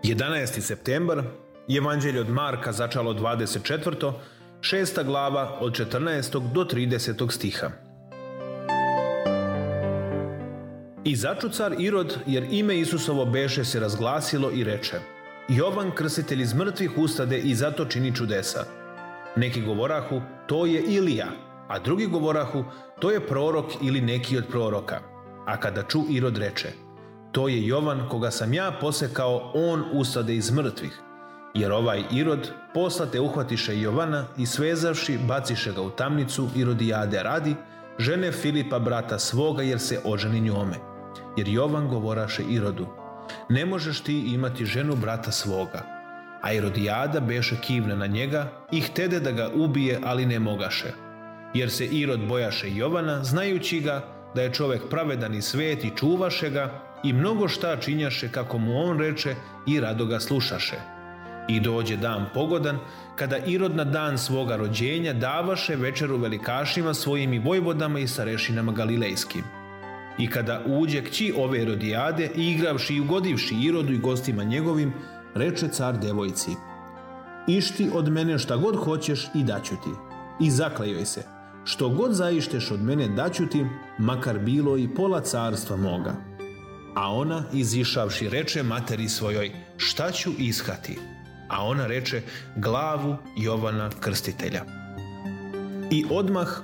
11. septembar, Evanđelje od Marka začalo 24. 6. glava od 14. do 30. stiha. I začu car Irod, jer ime Isusovo beše se razglasilo i reče: Jovan krstitelj iz mrtvih ustade i zato čini čudesa. Neki govorahu, to je Ilija, a drugi govorahu, to je prorok ili neki od proroka. A kada ču Irod reče: to je Jovan koga sam ja posekao, on ustade iz mrtvih. Jer ovaj Irod poslate uhvatiše Jovana i svezavši baciše ga u tamnicu Irodijade radi, žene Filipa brata svoga, jer se oženi njome. Jer Jovan govoraše Irodu: ne možeš ti imati ženu brata svoga. A Irodijada beše kivna na njega i htede da ga ubije, ali ne mogaše. Jer se Irod bojaše Jovana, znajući ga da je čovek pravedan i svet i čuvaše ga i mnogo šta činjaše kako mu on reče i rado ga slušaše. I dođe dan pogodan, kada Irod na dan svoga rođenja davaše večeru velikašima svojim i vojvodama i starešinama galilejskim. I kada uđe kći ove Irodijade i igravši i ugodivši Irodu i gostima njegovim, reče car devojci: išti od mene šta god hoćeš i daću ti. I zaklejoj se: što god zaišteš od mene daću ti, makar bilo i pola carstva moga. A ona izišavši reče materi svojoj: šta ću ishati? A ona reče: glavu Jovana Krstitelja. I odmah